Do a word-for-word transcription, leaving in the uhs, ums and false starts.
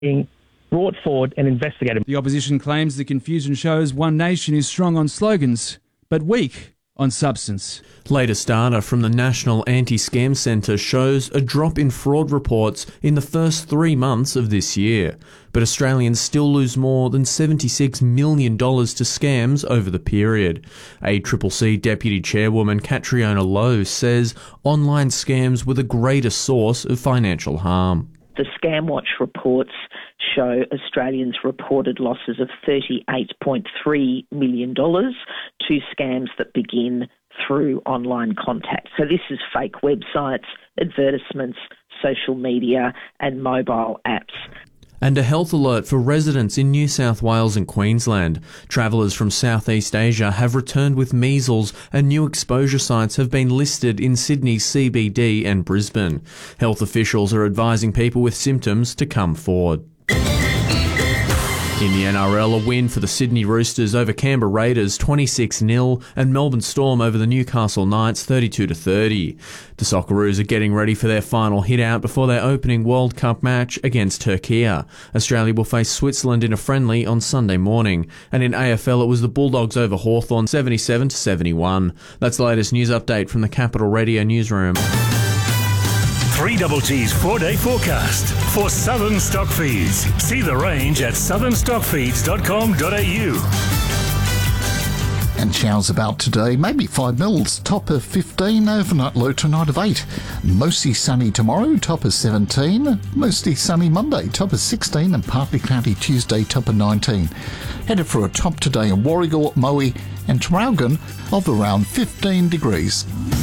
being brought forward and investigated. The opposition claims the confusion shows One Nation is strong on slogans, but weak on substance. Latest data from the National Anti-Scam Centre shows a drop in fraud reports in the first three months of this year, but Australians still lose more than seventy-six million dollars to scams over the period. A C C C Deputy Chairwoman Catriona Lowe says online scams were the greatest source of financial harm. The ScamWatch reports show Australians reported losses of thirty-eight point three million dollars to scams that begin through online contact. So this is fake websites, advertisements, social media and mobile apps. And a health alert for residents in New South Wales and Queensland. Travellers from Southeast Asia have returned with measles and new exposure sites have been listed in Sydney's C B D and Brisbane. Health officials are advising people with symptoms to come forward. In the N R L, a win for the Sydney Roosters over Canberra Raiders twenty-six nil and Melbourne Storm over the Newcastle Knights thirty-two to thirty. The Socceroos are getting ready for their final hit-out before their opening World Cup match against Turkey. Australia will face Switzerland in a friendly on Sunday morning. And in A F L, it was the Bulldogs over Hawthorn seventy-seven to seventy-one. That's the latest news update from the Capital Radio newsroom. three G's four-day forecast for Southern Stockfeeds. See the range at southern stockfeeds dot com dot a u. And showers about today, maybe five mils, top of fifteen, overnight low tonight of eight. Mostly sunny tomorrow, top of seventeen. Mostly sunny Monday, top of sixteen, and partly cloudy Tuesday, top of nineteen. Headed for a top today in Warragul, Moe and Traralgon of around fifteen degrees.